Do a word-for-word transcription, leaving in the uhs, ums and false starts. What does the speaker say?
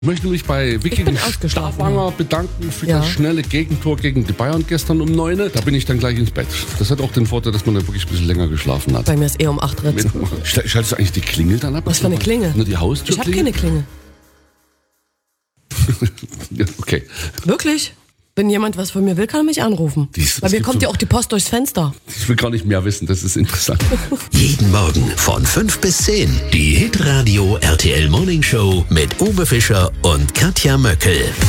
Ich möchte mich bei Vicky Stavanger bedanken für ja. das schnelle Gegentor gegen die Bayern gestern um neun. Da bin ich dann gleich ins Bett. Das hat auch den Vorteil, dass man da wirklich ein bisschen länger geschlafen hat. Bei mir ist eher um acht Uhr. Schaltest du eigentlich die Klingel dann ab? Was für eine Klingel? Nur die Haustür? Ich habe keine Klingel. Ja, okay. Wirklich? Wenn jemand was von mir will, kann er mich anrufen. Dies, Bei mir kommt so ja auch die Post durchs Fenster. Ich will gar nicht mehr wissen, das ist interessant. Jeden Morgen von fünf bis zehn. Die Hitradio R T L Morning Show mit Uwe Fischer und Katja Möckel.